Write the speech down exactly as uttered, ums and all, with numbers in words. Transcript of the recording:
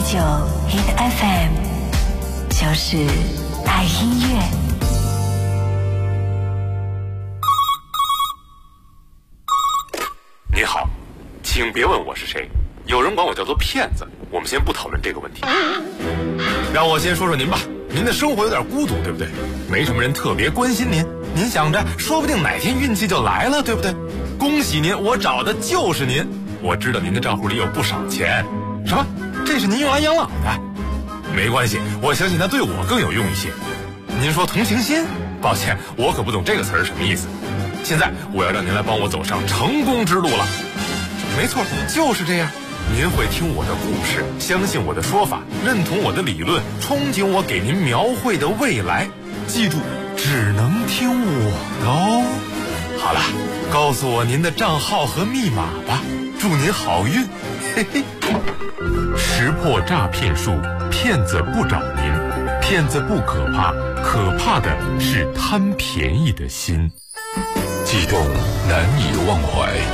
九 Hit F M， 就是爱音乐。 你好，请别问我是谁，有人管我叫做骗子，我们先不讨论这个问题。让我先说说您吧，您的生活有点孤独，对不对？没什么人特别关心您，您想着说不定哪天运气就来了，对不对？恭喜您，我找的就是您。我知道您的账户里有不少钱。什么？这是您用来养老的？没关系，我相信它对我更有用一些。您说同情心？抱歉，我可不懂这个词儿什么意思。现在我要让您来帮我走上成功之路了。没错，就是这样。您会听我的故事，相信我的说法，认同我的理论，憧憬我给您描绘的未来。记住，只能听我的哦。好了，告诉我您的账号和密码吧，祝您好运。嘿嘿。识破诈骗术，骗子不找您，骗子不可怕，可怕的是贪便宜的心。 悸动难以忘怀，